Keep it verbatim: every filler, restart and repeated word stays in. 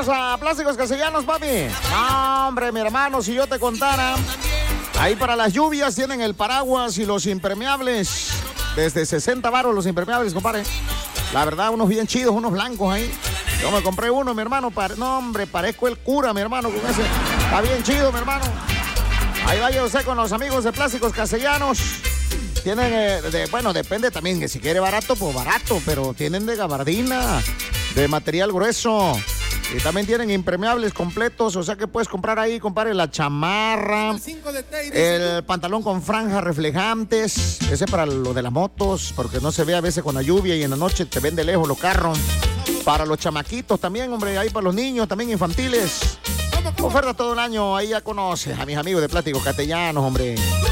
a Plásticos Castellanos, papi. No, hombre, mi hermano, si yo te contara. Ahí para las lluvias tienen el paraguas y los impermeables. Desde sesenta varos los impermeables, compadre. La verdad, unos bien chidos, unos blancos ahí. Yo me compré uno, mi hermano. Pare... No, hombre, parezco el cura, mi hermano, con ese. Está bien chido, mi hermano. Ahí vaya usted con los amigos de Plásticos Castellanos. Tienen, eh, de, bueno, depende también, que si quiere barato, pues barato, pero tienen de gabardina, de material grueso. Y también tienen impermeables completos, o sea que puedes comprar ahí, compadre, la chamarra, el pantalón con franjas reflejantes, ese para lo de las motos, porque no se ve a veces con la lluvia y en la noche te ven de lejos los carros. Para los chamaquitos también, hombre, ahí para los niños, también infantiles. Oferta todo el año, ahí ya conoces a mis amigos de Plásticos Castellanos, hombre.